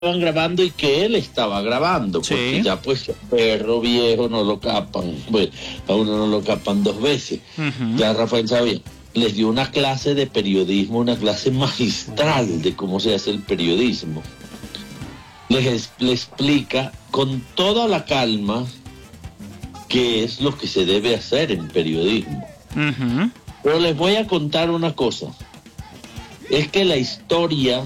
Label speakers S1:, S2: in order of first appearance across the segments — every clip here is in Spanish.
S1: estaban grabando y que él estaba grabando, porque
S2: Sí.
S1: ya pues perro viejo no lo capan, pues a uno no lo capan dos veces. Ya Rafael sabía, les dio una clase de periodismo, una clase magistral de cómo se hace el periodismo. Le explica con toda la calma qué es lo que se debe hacer en periodismo. Pero les voy a contar una cosa, es que la historia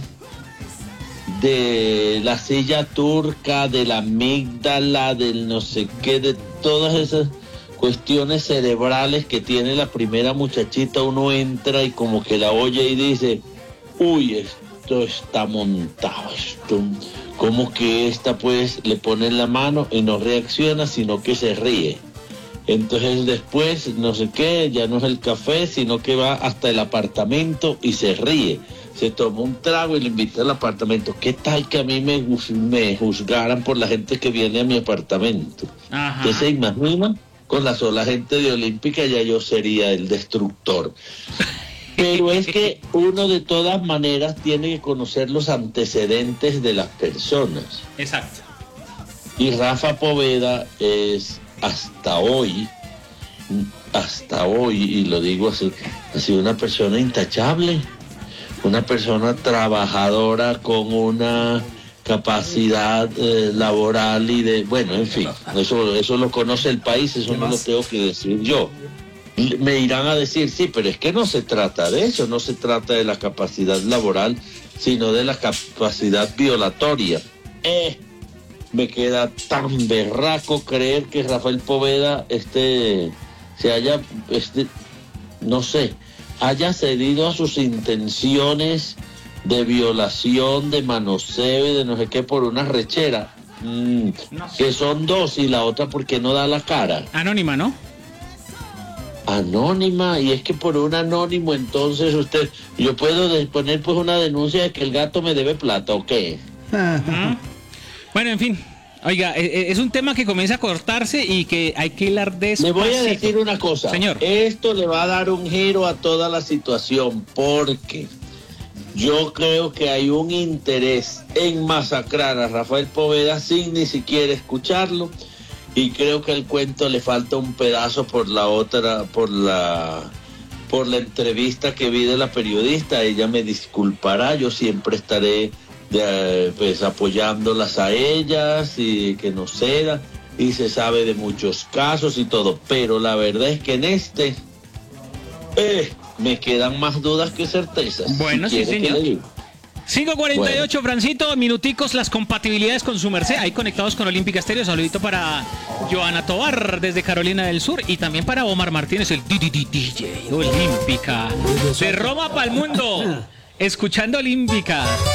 S1: de la silla turca, de la amígdala, del no sé qué, de todas esas cuestiones cerebrales que tiene la primera muchachita, uno entra y como que la oye y dice, uy, esto está montado, esto, como que esta pues le ponen la mano y no reacciona, sino que se ríe. Entonces después, no sé qué, ya no es el café, sino que va hasta el apartamento y se ríe. Se toma un trago y le invita al apartamento. ¿Qué tal que a mí me juzgaran por la gente que viene a mi apartamento? ¿Usted se imagina? Con la sola gente de Olímpica ya yo sería el destructor. Pero es que uno de todas maneras tiene que conocer los antecedentes de las personas.
S2: Exacto.
S1: Y Rafa Poveda es hasta hoy, y lo digo así, ha sido una persona intachable, una persona trabajadora con una capacidad laboral y de, bueno, en fin, eso lo conoce el país, eso no lo tengo que decir yo. Me irán a decir, sí, pero es que no se trata de eso, no se trata de la capacidad laboral, sino de la capacidad violatoria. Me queda tan berraco creer que Rafael Poveda haya cedido a sus intenciones de violación, de manoseo y de no sé qué por una rechera. Que son dos y la otra porque no da la cara.
S2: Anónima, ¿no?
S1: Anónima, y es que por un anónimo entonces yo puedo poner pues una denuncia de que el gato me debe plata, ¿o qué?
S2: Bueno, en fin. Oiga, es un tema que comienza a cortarse y que hay que hilar despacito.
S1: Le voy a decir una cosa.
S2: Señor.
S1: Esto le va a dar un giro a toda la situación porque yo creo que hay un interés en masacrar a Rafael Poveda sin ni siquiera escucharlo, y creo que al cuento le falta un pedazo por la entrevista que vi de la periodista. Ella me disculpará, yo siempre estaré pues apoyándolas a ellas y que no ceda, y se sabe de muchos casos y todo, pero la verdad es que en me quedan más dudas que certezas.
S2: Bueno, sí, señor. 5:48, Francito, minuticos, las compatibilidades con su merced, ahí conectados con Olímpica Estéreo. Saludito para Joana Tobar desde Carolina del Sur y también para Omar Martínez, el DJ Olímpica, de Roma para el mundo, escuchando Olímpica.